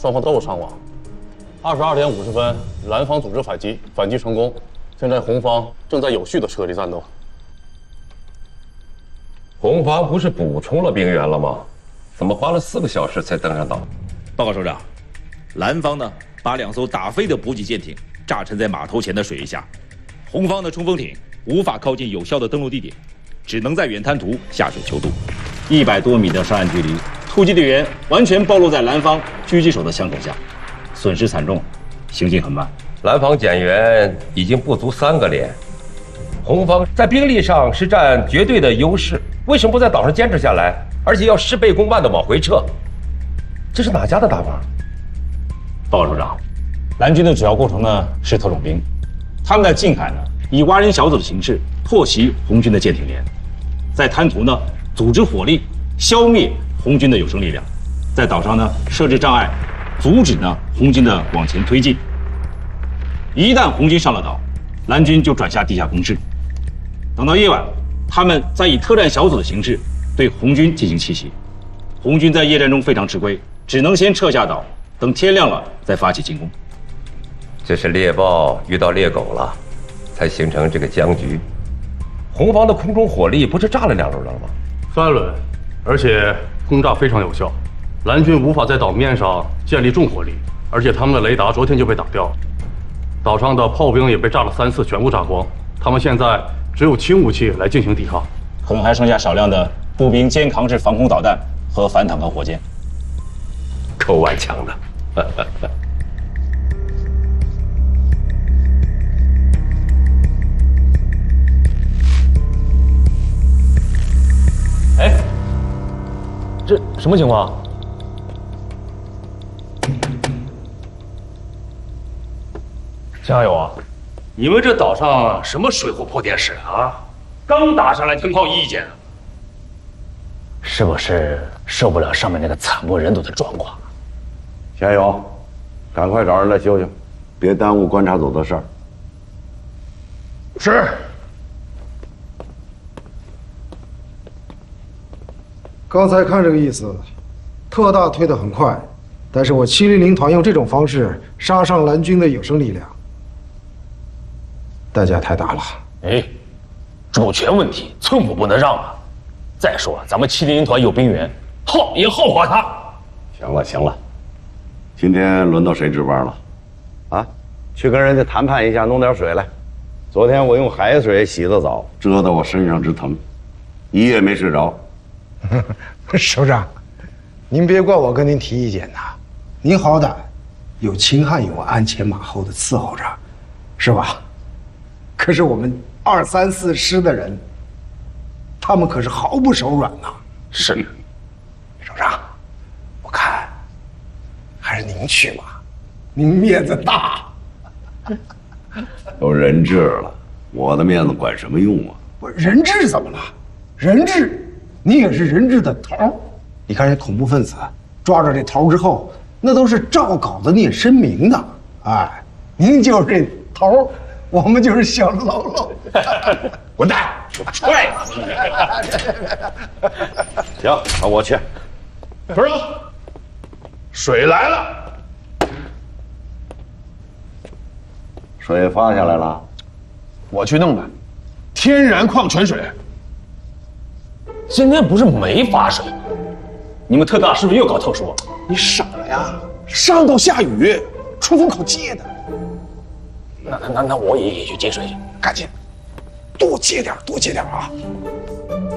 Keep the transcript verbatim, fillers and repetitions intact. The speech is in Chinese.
双方都有伤亡。二十二点五十分，蓝方组织反击，反击成功。现在红方正在有序的撤离战斗。 红方不是补充了兵员了吗？怎么花了四个小时才登上岛？ 报告首长，蓝方呢把两艘打飞的补给舰艇炸沉在码头前的水域下，红方的冲锋艇无法靠近有效的登陆地点，只能在远滩涂下水求渡。一百多米的上岸距离，突击队员完全暴露在蓝方狙击手的枪口下，损失惨重，行进很慢。 蓝方减员已经不足三个连，红方在兵力上是占绝对的优势，为什么不在岛上坚持下来，而且要事倍功半的往回撤？这是哪家的打法？ 报告首长，蓝军的主要构成呢是特种兵，他们在近海呢以蛙人小组的形式破袭红军的舰艇连，在滩涂呢组织火力消灭红军的有生力量，在岛上呢设置障碍，阻止呢红军的往前推进。一旦红军上了岛，蓝军就转下地下攻势。等到夜晚，他们再以特战小组的形式对红军进行奇袭。红军在夜战中非常吃亏，只能先撤下岛，等天亮了再发起进攻。 这是猎豹遇到猎狗了，才形成这个僵局。红方的空中火力不是炸了两轮了吗？ 三轮，而且轰炸非常有效。蓝军无法在岛面上建立重火力，而且他们的雷达昨天就被打掉了。岛上的炮兵也被炸了三次，全部炸光。他们现在只有轻武器来进行抵抗， 可能还剩下少量的步兵肩扛式防空导弹和反坦克火箭。 够顽强的。 哎，这什么情况？加油啊！你们这岛上什么水火破电使啊？刚打上来停炮一间，是不是受不了上面那个惨不忍睹的状况？ 加油，赶快找人来修修，别耽误观察组的事儿。 是。 刚才看这个意思，特大推得很快，但是我七零零团用这种方式杀伤蓝军的有生力量，代价太大了。 哎，主权问题寸步不能让啊！再说咱们七零零团有兵员，耗也耗垮他。 行了行了，今天轮到谁值班了？啊，去跟人家谈判一下，弄点水来。昨天我用海水洗的澡，遮得我身上直疼，一夜没睡着。 首长，您别怪我跟您提意见呐，您好歹有秦汉勇鞍前马后的伺候着，是吧？可是我们二三四师的人，他们可是毫不手软呐。 是， 首长，我看还是您去吧，您面子大。 都人质了，我的面子管什么用啊？ 不是人质怎么了？人质。你也是人质的头，你看这恐怖分子抓着这头之后，那都是照稿子念声明的。哎，您就是这头，我们就是小喽啰。 滚蛋！踹！ 行，那我去。 头上，水来了。 水发下来了， 我去弄的，天然矿泉水。今天不是没发水吗？你们特大是不是又搞特殊？ 你傻呀！上头下雨，出风口接的。 那那那那我也也去接水去， 赶紧，多接点，多接点啊！